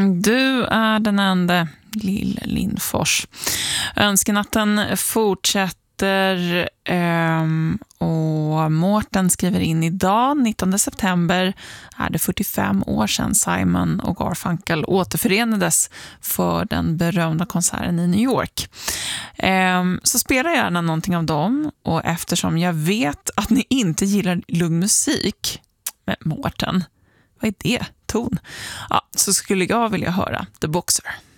Du är den enda, Lill Lindfors. Önskenatten fortsätter och Mårten skriver in idag, 19 september, är det 45 år sedan Simon och Garfunkel återförenades för den berömda konserten i New York. Så spela gärna någonting av dem, och eftersom jag vet att ni inte gillar lugn musik med Mårten, vad är det? Ton? Ja, så skulle jag vilja höra The Boxer.